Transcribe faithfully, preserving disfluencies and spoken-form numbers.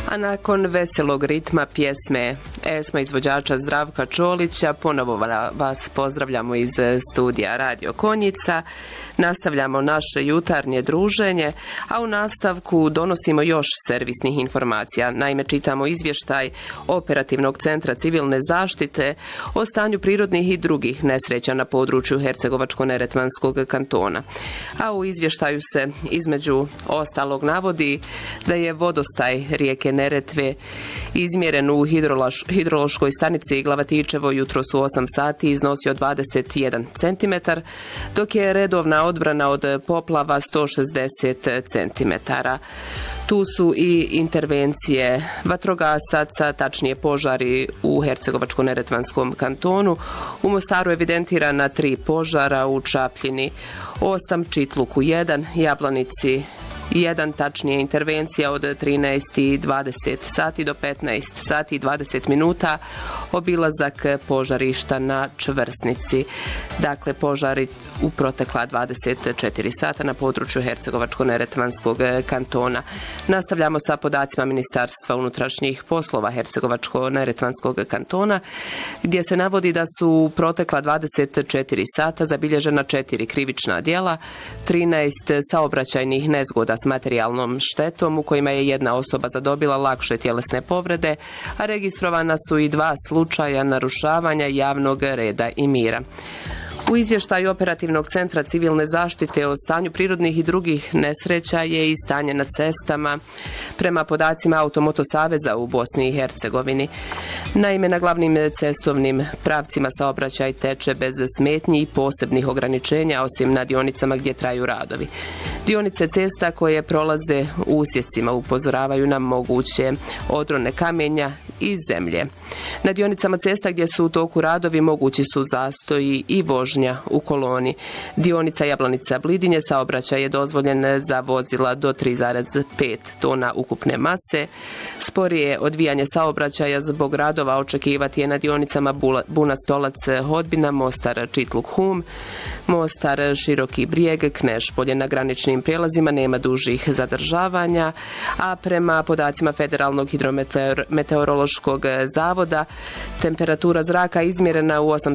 A nakon veselog ritma pjesme Esma izvođača Zdravka Čolića, ponovo vas pozdravljamo iz studija Radio Konjica. Nastavljamo naše jutarnje druženje, a u nastavku donosimo još servisnih informacija. Naime, čitamo izvještaj Operativnog centra civilne zaštite o stanju prirodnih i drugih nesreća na području Hercegovačko-neretvanskog kantona. A u izvještaju se između ostalog navodi da je vodostaj rijeke Neretve izmjeren u hidrološkoj stanici Glavatičevo jutros u osam sati iznosio dvadeset jedan centimetar, dok je redovna odbrana od poplava sto šezdeset centimetara. Tu su i intervencije vatrogasaca, tačnije požari u Hercegovačko-neretvanskom kantonu. U Mostaru evidentirana tri požara, u Čapljini osam, Čitluku jedan, Jablanici jedan, tačnije intervencija od trinaest i dvadeset sati do petnaest sati i dvadeset minuta, obilazak požarišta na Čvrsnici. Dakle, požari u protekla dvadeset četiri sata na području Hercegovačko-neretvanskog kantona. Nastavljamo sa podacima Ministarstva unutrašnjih poslova Hercegovačko-neretvanskog kantona, gdje se navodi da su u protekla dvadeset četiri sata zabilježena četiri krivična djela, trinaest saobraćajnih nezgoda s materijalnom štetom u kojima je jedna osoba zadobila lakše tjelesne povrede, a registrovana su i dva slučaja narušavanja javnog reda i mira. U izvještaju Operativnog centra civilne zaštite o stanju prirodnih i drugih nesreća je i stanje na cestama prema podacima Automoto saveza u Bosni i Hercegovini. Naime, na glavnim cestovnim pravcima saobraćaj teče bez smetnji i posebnih ograničenja, osim na dionicama gdje traju radovi. Dionice cesta koje prolaze usjescima upozoravaju na moguće odrone kamenja i zemlje. Na dionicama cesta gdje su u toku radovi mogući su zastoji i vožnja u koloni. Dionica Jablanica-Blidinje saobraćaj je dozvoljen za vozila do tri zarez pet tona ukupne mase. Sporije odvijanje saobraćaja zbog radova očekivati je na dionicama Buna-Stolac-Hodbina, Mostar-Čitluk-Hum, Mostar-Široki Brijeg, Knešpolje. Na graničnim prijelazima nema dužih zadržavanja, a prema podacima Federalnog hidrometeorološkog zavoda temperatura zraka izmjerena u osam